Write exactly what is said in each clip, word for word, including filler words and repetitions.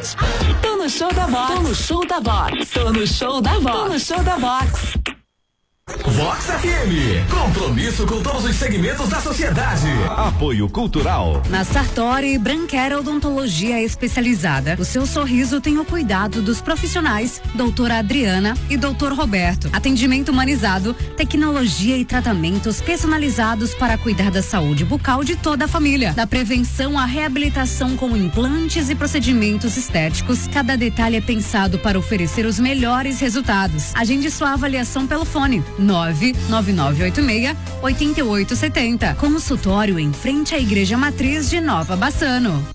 Tô no show da Vox. Tô no show da Vox. Tô no show da Vox. Tô no show da Vox. Vox F M, compromisso com todos os segmentos da sociedade. Apoio Cultural. Na Sartori Branquera Odontologia Especializada, o seu sorriso tem o cuidado dos profissionais doutora Adriana e doutor Roberto. Atendimento humanizado, tecnologia e tratamentos personalizados para cuidar da saúde bucal de toda a família. Da prevenção à reabilitação com implantes e procedimentos estéticos, cada detalhe é pensado para oferecer os melhores resultados. Agende sua avaliação pelo fone nove nove nove oito seis oito oito sete zero. Consultório em frente à Igreja Matriz de Nova Bassano.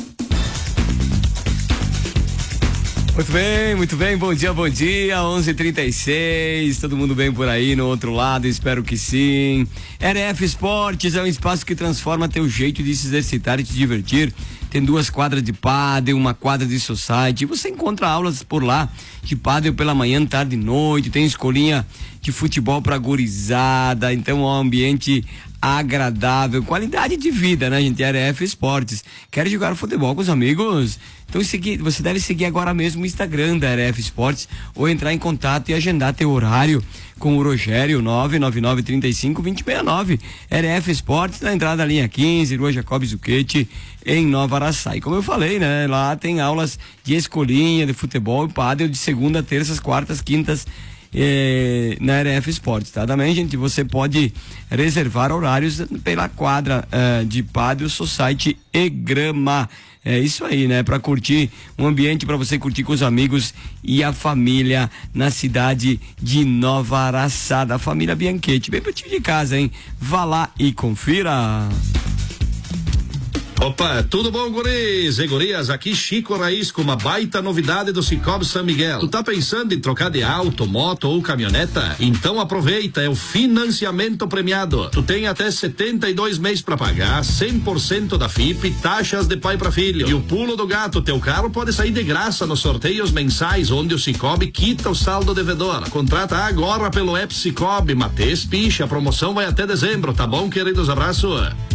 Muito bem, muito bem, bom dia, bom dia, onze e trinta e seis, todo mundo bem por aí no outro lado, espero que sim. R F Esportes é um espaço que transforma teu jeito de se exercitar e te divertir. Tem duas quadras de pádel, uma quadra de society. Você encontra aulas por lá de pádel pela manhã, tarde e noite. Tem escolinha de futebol pra gurizada. Então é um ambiente agradável, qualidade de vida, né, gente? R F Esportes. Quer jogar futebol com os amigos? Então segui, você deve seguir agora mesmo o Instagram da R F Esportes ou entrar em contato e agendar teu horário com o Rogério, nove nove nove, trinta e cinco, vinte e seis nove. R F Esportes na entrada da linha quinze, Rua Jacob Zucchetti, em Nova Araçá. E como eu falei, né, lá tem aulas de escolinha, de futebol e pádel de segunda, terças, quartas, quintas, Eh, na R F Esportes, tá? Também, gente, você pode reservar horários pela quadra eh, de pádel, society e grama. É isso aí, né? Pra curtir um ambiente pra você curtir com os amigos e a família na cidade de Nova Araçá, da família Bianchetti, bem pertinho de casa, hein? Vá lá e confira. Opa, tudo bom, guris e gurias? Aqui Chico Raiz com uma baita novidade do Cicobi São Miguel. Tu tá pensando em trocar de auto, moto ou caminhoneta? Então aproveita, é o financiamento premiado. Tu tem até setenta e dois meses pra pagar, cem por cento da F I P e taxas de pai pra filho. E o pulo do gato, teu carro pode sair de graça nos sorteios mensais, onde o Cicobi quita o saldo devedor. Contrata agora pelo app Cicobi, Mates Picha, a promoção vai até dezembro, tá bom, queridos? Abraço.